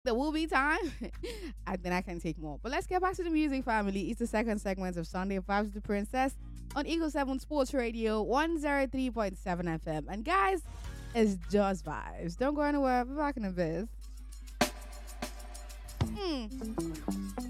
There will be time, and then I can take more. But let's get back to the music, family. It's the second segment of Sunday Vibes with the Princess on Eagle 7 Sports Radio 103.7 FM. And guys, it's just vibes. Don't go anywhere. Be back in a bit.